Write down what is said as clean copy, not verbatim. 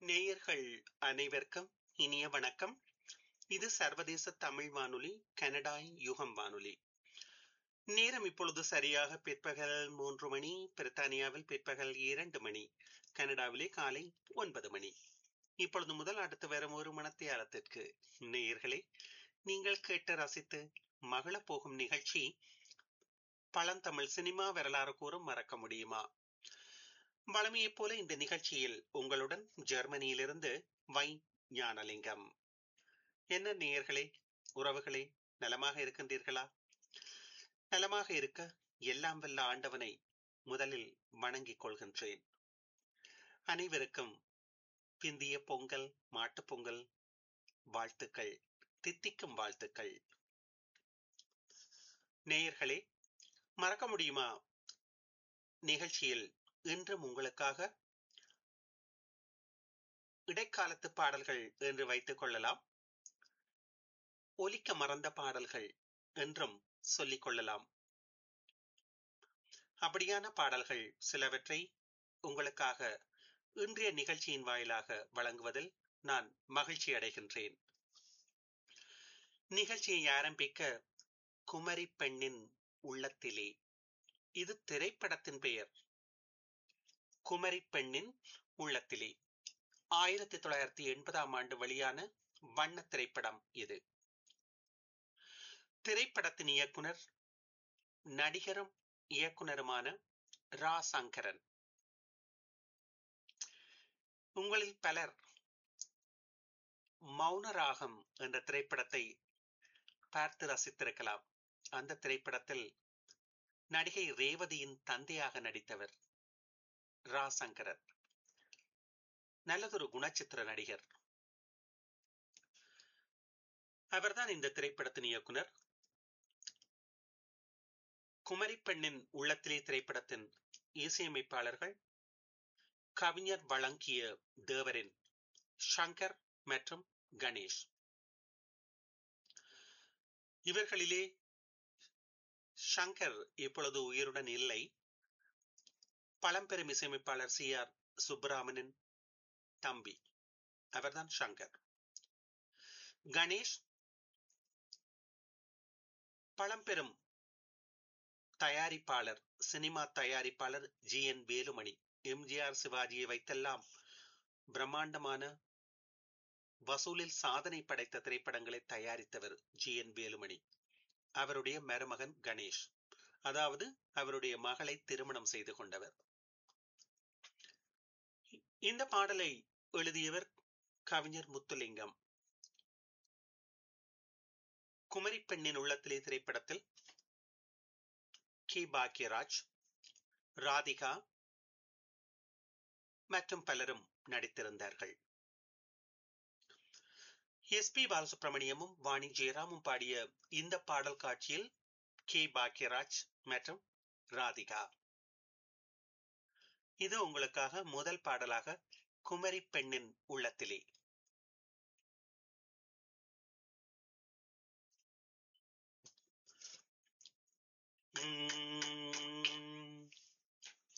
நேயர்கள் அனைவருக்கும் இனிய வணக்கம். இது சர்வதேச தமிழ் வானொலி, கனடா யுகம் வானொலி. நேரம் இப்பொழுது சரியாக பிற்பகல் 3 மணி, பிரித்தானியாவில் பிற்பகல் 2 மணி, கனடாவிலே காலை 9 மணி. இப்பொழுது முதல் அடுத்து வரும் ஒரு மணத்தியாலத்திற்கு நேயர்களே, நீங்கள் கேட்டு ரசித்து மகிழப் போகும் நிகழ்ச்சி பழந்தமிழ் சினிமா வரலாறு கூறும் மறக்க முடியுமா. வழமையைப் போல இந்த நிகழ்ச்சியில் உங்களுடன் ஜெர்மனியிலிருந்து வை ஞானலிங்கம். என்ன நேயர்களே, உறவுகளே, நலமாக இருக்கின்றீர்களா? நலமாக இருக்க எல்லாம் வல்ல ஆண்டவனை முதலில் வணங்கிக் கொள்கின்றேன். அனைவருக்கும் பிந்திய பொங்கல், மாட்டுப் பொங்கல் வாழ்த்துக்கள், தித்திக்கும் வாழ்த்துக்கள். நேயர்களே, மறக்க முடியுமா நிகழ்ச்சியில் இன்றும் உங்களுக்காக இடைக்காலத்து பாடல்கள் என்று வைத்துக் கொள்ளலாம், ஒலிக்க மறந்த பாடல்கள் என்றும் சொல்லிக் கொள்ளலாம். அப்படியான பாடல்கள் சிலவற்றை உங்களுக்காக இன்றைய நிகழ்ச்சியின் வாயிலாக வழங்குவதில் நான் மகிழ்ச்சி அடைகின்றேன். நிகழ்ச்சியை ஆரம்பிக்க குமரி பெண்ணின் உள்ளத்திலே, இது திரைப்படத்தின் பெயர். குமரி பெண்ணின் உள்ளத்திலே 1980 வெளியான வண்ண திரைப்படம் இது. திரைப்படத்தின் இயக்குனர் நடிகரும் இயக்குனருமான ரா சங்கரன். உங்களில் பலர் மௌனராகம் என்ற திரைப்படத்தை பார்த்து ரசித்திருக்கலாம். அந்த திரைப்படத்தில் நடிகை ரேவதியின் தந்தையாக நடித்தவர் ரா சங்கரன். நல்லதொரு குணச்சித்திர நடிகர். அவர்தான் இந்த திரைப்படத்தின் இயக்குனர். குமரி பெண்ணின் உள்ளத்திலே திரைப்படத்தின் இசையமைப்பாளர்கள் கவிஞர் வழங்கிய தேவரின் சங்கர் மற்றும் கணேஷ். இவர்களிலே சங்கர் இப்பொழுது உயிருடன் இல்லை. பழம்பெரும் இசையமைப்பாளர் CR சுப்பராமனின் தம்பி, அவர்தான் சங்கர். கணேஷ் பழம்பெரும் தயாரிப்பாளர், சினிமா தயாரிப்பாளர் GN வேலுமணி. MGR சிவாஜியை வைத்தெல்லாம் பிரம்மாண்டமான வசூலில் சாதனை படைத்த திரைப்படங்களை தயாரித்தவர் GN வேலுமணி. அவருடைய மருமகன் கணேஷ், அதாவது அவருடைய மகளை திருமணம் செய்து கொண்டவர். இந்த பாடலை எழுதியவர் கவிஞர் முத்துலிங்கம். குமரி பெண்ணின் உள்ளத்திலே திரைப்படத்தில் கே. பாக்யராஜ், ராதிகா மற்றும் பலரும் நடித்திருந்தார்கள். SP பாலசுப்ரமணியமும் வாணி ஜெயராமும் பாடிய இந்த பாடல் காட்சியில் கே. பாக்யராஜ் மற்றும் ராதிகா. இது உங்களுக்காக முதல் பாடலாக குமரி பெண்ணின் உள்ளத்திலே.